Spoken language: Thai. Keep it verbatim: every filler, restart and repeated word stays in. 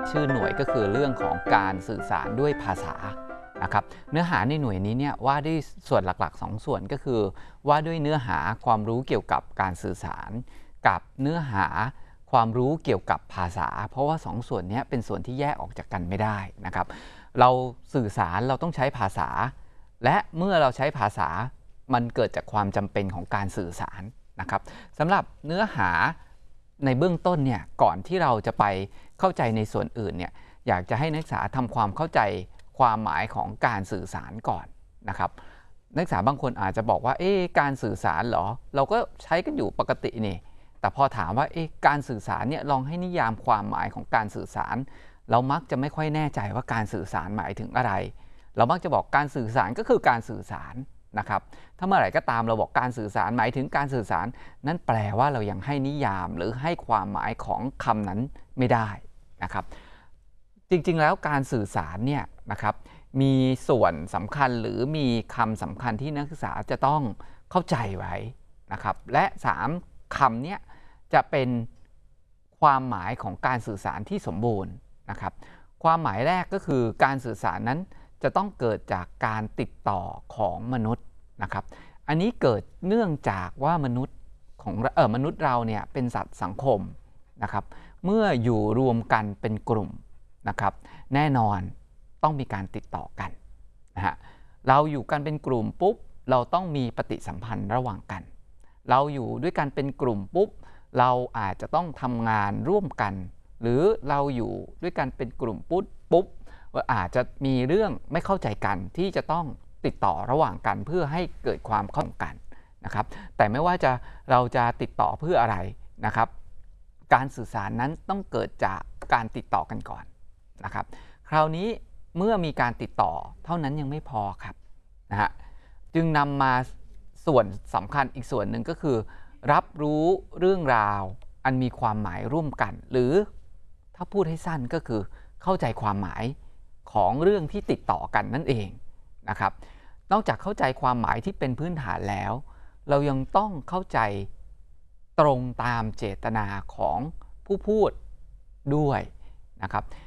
ชื่อหน่วยก็คือเรื่องของการสื่อสารด้วยภาษานะครับเนื้อหาในหน่วยนี้เนี่ยว่าด้วยส่วนหลักๆสองส่วนก็คือว่าด้วยเนื้อหาความรู้เกี่ยวกับการสื่อสารกับเนื้อหาความรู้เกี่ยวกับภาษาเพราะว่าสองส่วนนี้เป็นส่วนที่แยกออกจากกันไม่ได้นะครับเราสื่อสารเราต้องใช้ภาษาและเมื่อเราใช้ภาษามันเกิดจากความจำเป็นของการสื่อสารนะครับสำหรับเนื้อหาในเบื้องต้นเนี่ยก่อนที่เราจะไปเข้าใจในส่วนอื่นเนี่ยอยากจะให้นักศึกษาทำความเข้าใจความหมายของการสื่อสารก่อนนะครับนักศึกษาบางคนอาจจะบอกว่าเอ๊ะการสื่อสารเหรอเราก็ใช้กันอยู่ปกตินี่แต่พอถามว่าเอ๊ะการสื่อสารเนี่ยลองให้นิยามความหมายของการสื่อสารเรามักจะไม่ค่อยแน่ใจว่าการสื่อสารหมายถึงอะไรเรามักจะบอกการสื่อสารก็คือการสื่อสารนะครับถ้าเมื่อไหร่ก็ตามเราบอกการสื่อสารหมายถึงการสื่อสารนั่นแปลว่าเรายังให้นิยามหรือให้ความหมายของคำนั้นไม่ได้นะครับจริงๆแล้วการสื่อสารเนี่ยนะครับมีส่วนสำคัญหรือมีคำสำคัญที่นักศึกษาจะต้องเข้าใจไว้นะครับและสามคำนี้จะเป็นความหมายของการสื่อสารที่สมบูรณ์นะครับความหมายแรกก็คือการสื่อสารนั้นจะต้องเกิดจากการติดต่อของมนุษย์นะครับอันนี้เกิดเนื่องจากว่ามนุษย์ของเออมนุษย์เราเนี่ยเป็นสัตว์สังคมนะครับเมื่ออยู่รวมกันเป็นกลุ่มนะครับแน่นอนต้องมีการติดต่อกันนะฮะเราอยู่กันเป็นกลุ่มปุ๊บเราต้องมีปฏิสัมพันธ์ระหว่างกันเราอยู่ด้วยกันเป็นกลุ่มปุ๊บเราอาจจะต้องทำงานร่วมกันหรือเราอยู่ด้วยกันเป็นกลุ่มปุ๊บปุ๊บอาจจะมีเรื่องไม่เข้าใจกันที่จะต้องติดต่อระหว่างกันเพื่อให้เกิดความเข้าใจกันนะครับแต่ไม่ว่าจะเราจะติดต่อเพื่ออะไรนะครับการสื่อสารนั้นต้องเกิดจากการติดต่อกันก่อนนะครับคราวนี้เมื่อมีการติดต่อเท่านั้นยังไม่พอครับนะฮะจึงนำมาส่วนสำคัญอีกส่วนหนึ่งก็คือรับรู้เรื่องราวอันมีความหมายร่วมกันหรือถ้าพูดให้สั้นก็คือเข้าใจความหมายของเรื่องที่ติดต่อกันนั่นเองนะครับนอกจากเข้าใจความหมายที่เป็นพื้นฐานแล้วเรายังต้องเข้าใจตรงตามเจตนาของผู้พูดด้วยนะครับ